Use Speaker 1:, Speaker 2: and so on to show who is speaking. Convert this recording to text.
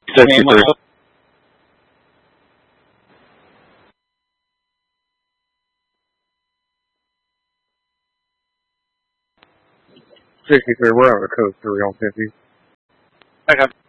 Speaker 1: 63. 63, we're on the coast, 3 on 50.
Speaker 2: Okay.